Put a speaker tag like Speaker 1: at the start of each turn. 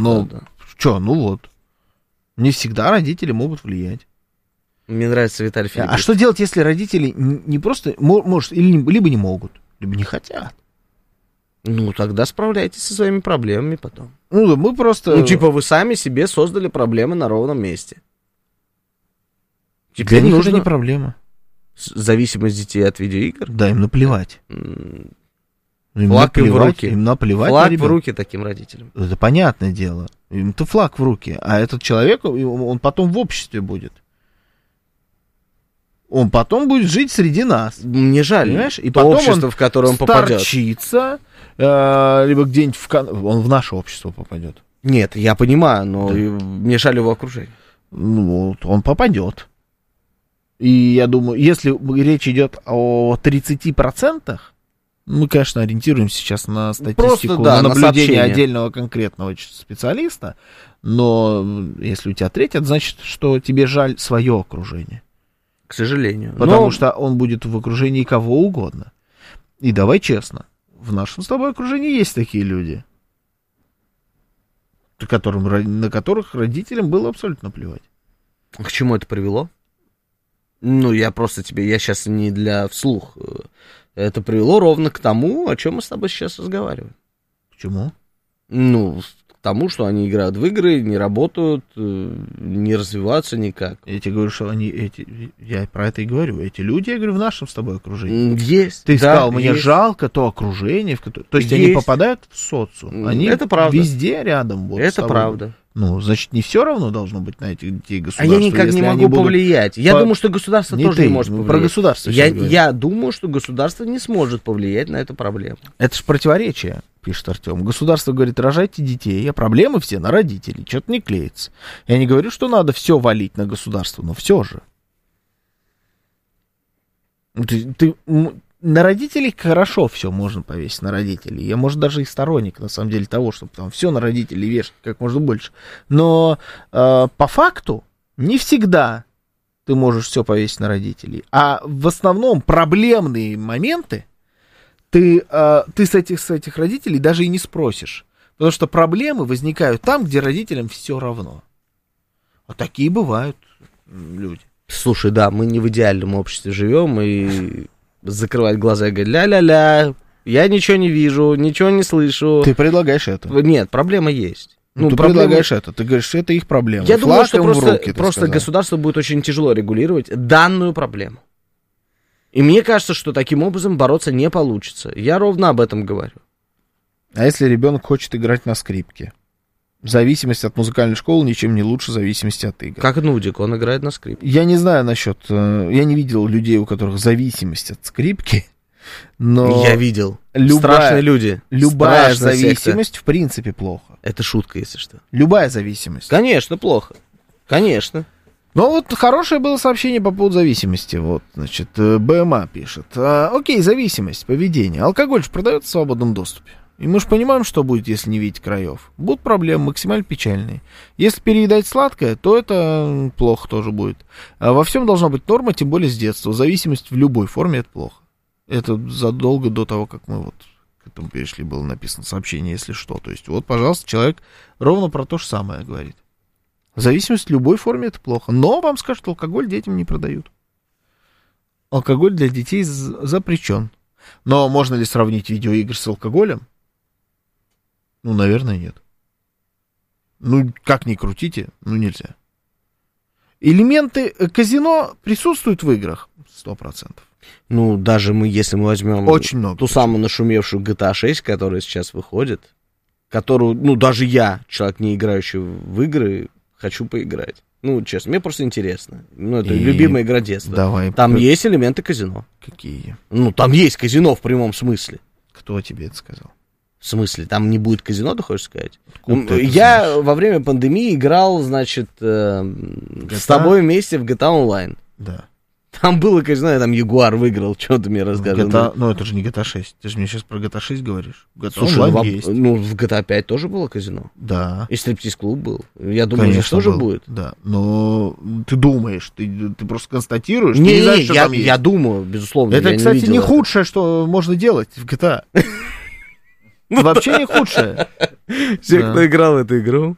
Speaker 1: да. Что, ну вот. Не всегда родители могут влиять.
Speaker 2: Мне нравится Виталий Филиппович.
Speaker 1: А что делать, если родители не просто, может, либо не могут, либо не хотят?
Speaker 2: Ну, тогда справляйтесь со своими проблемами потом.
Speaker 1: Ну, мы просто...
Speaker 2: Ну, типа, вы сами себе создали проблемы на ровном месте.
Speaker 1: Для них это не проблема.
Speaker 2: Зависимость детей от видеоигр?
Speaker 1: Да, им наплевать.
Speaker 2: Флаг им в руки.
Speaker 1: Им наплевать.
Speaker 2: Флаг в руки таким родителям.
Speaker 1: Это понятное дело. Им-то флаг в руки. А этот человек, он потом в обществе будет. Он потом будет жить среди нас.
Speaker 2: Мне жаль.
Speaker 1: Понимаешь? И
Speaker 2: то
Speaker 1: потом
Speaker 2: общество,
Speaker 1: он
Speaker 2: в которое он попадет.
Speaker 1: сторчится, либо где-нибудь он в наше общество попадет.
Speaker 2: Нет, я понимаю, но мне жаль его окружение.
Speaker 1: Ну, вот, он попадет. И я думаю, если речь идет о 30%, мы, конечно, ориентируемся сейчас на статистику,
Speaker 2: просто, да,
Speaker 1: на наблюдение
Speaker 2: на
Speaker 1: отдельного конкретного специалиста, но если у тебя треть, это значит, что тебе жаль свое окружение.
Speaker 2: К сожалению.
Speaker 1: Потому что он будет в окружении кого угодно. И давай честно, в нашем с тобой окружении есть такие люди, на которых родителям было абсолютно плевать.
Speaker 2: К чему это привело? Ну, я сейчас не для вслух. Это привело ровно к тому, о чем мы с тобой сейчас разговариваем.
Speaker 1: К чему?
Speaker 2: Ну, к тому, что они играют в игры, не работают, не развиваются никак.
Speaker 1: Я тебе говорю, что я про это и говорю. Эти люди, я говорю, в нашем с тобой окружении.
Speaker 2: Есть.
Speaker 1: Ты
Speaker 2: да,
Speaker 1: сказал, мне
Speaker 2: есть.
Speaker 1: жалко то окружение, то есть
Speaker 2: есть.
Speaker 1: Они попадают в социум. Они
Speaker 2: это правда.
Speaker 1: Везде рядом. Вот,
Speaker 2: это правда.
Speaker 1: Ну, значит, не все равно должно быть на этих детей государства.
Speaker 2: А я никак не могу повлиять. Я думаю, что государство тоже не может повлиять.
Speaker 1: Про государство
Speaker 2: я думаю, что государство не сможет повлиять на эту проблему.
Speaker 1: Это же противоречие, пишет Артем. Государство говорит, рожайте детей, а проблемы все на родителей. Что-то не клеится. Я не говорю, что надо все валить на государство, но все же. На родителей хорошо все можно повесить на родителей. Я, может, даже и сторонник, на самом деле, того, чтобы там все на родителей вешать как можно больше. Но по факту не всегда ты можешь все повесить на родителей. А в основном проблемные моменты ты с этих родителей даже и не спросишь. Потому что проблемы возникают там, где родителям все равно. А такие бывают люди.
Speaker 2: Слушай, да, мы не в идеальном обществе живем, и закрывать глаза и говорить, ля-ля-ля, я ничего не вижу, ничего не слышу.
Speaker 1: Ты предлагаешь это?
Speaker 2: Нет, проблема есть.
Speaker 1: Ты предлагаешь это, ты говоришь, что это их проблема.
Speaker 2: Я думаю, что просто государство будет очень тяжело регулировать данную проблему. И мне кажется, что таким образом бороться не получится. Я ровно об этом говорю.
Speaker 1: А если ребенок хочет играть на скрипке? Зависимость от музыкальной школы ничем не лучше зависимости от игр.
Speaker 2: Как Нудик, он играет на скрипке.
Speaker 1: Я не знаю насчет... Я не видел людей, у которых зависимость от скрипки, но...
Speaker 2: Я видел. Страшные люди.
Speaker 1: Любая зависимость, в принципе, плохо.
Speaker 2: Это шутка, если что.
Speaker 1: Любая зависимость.
Speaker 2: Конечно, плохо. Конечно.
Speaker 1: Ну вот хорошее было сообщение по поводу зависимости. Вот, значит, БМА пишет. Окей, зависимость, поведение. Алкоголь же продается в свободном доступе. И мы же понимаем, что будет, если не видеть краев. Будут проблемы максимально печальные. Если переедать сладкое, то это плохо тоже будет. А во всем должна быть норма, тем более с детства. Зависимость в любой форме — это плохо. Это задолго до того, как мы вот к этому перешли, было написано сообщение, если что. То есть вот, пожалуйста, человек ровно про то же самое говорит. Зависимость в любой форме — это плохо. Но вам скажут, алкоголь детям не продают. Алкоголь для детей запрещен. Но можно ли сравнить видеоигры с алкоголем? Ну, наверное, нет. Ну, как ни крутите, нельзя. Элементы казино присутствуют в играх 100%.
Speaker 2: Ну, даже если мы возьмем
Speaker 1: очень много,
Speaker 2: ту самую нашумевшую GTA 6, которая сейчас выходит, которую, даже я, человек, не играющий в игры, хочу поиграть. Ну, честно, мне просто интересно. Это любимая игра детства.
Speaker 1: Давай.
Speaker 2: Там есть элементы казино.
Speaker 1: Какие?
Speaker 2: Там есть казино в прямом смысле.
Speaker 1: Кто тебе это сказал?
Speaker 2: В смысле? Там не будет казино, ты хочешь сказать? Я во время пандемии играл, значит, с тобой вместе в GTA Online.
Speaker 1: Да.
Speaker 2: Там было казино, я там Ягуар выиграл, что ты мне рассказывал.
Speaker 1: Ну, это же не GTA 6. Ты же мне сейчас про GTA 6 говоришь.
Speaker 2: Слушай, в GTA 5 тоже было казино.
Speaker 1: Да.
Speaker 2: И стриптиз-клуб был. Я думаю, здесь тоже будет.
Speaker 1: Да, но ты думаешь, ты просто констатируешь.
Speaker 2: Я думаю, безусловно.
Speaker 1: Это, кстати, не худшее, что можно делать в GTA. Вообще не худшее.
Speaker 2: Все, кто играл в эту игру,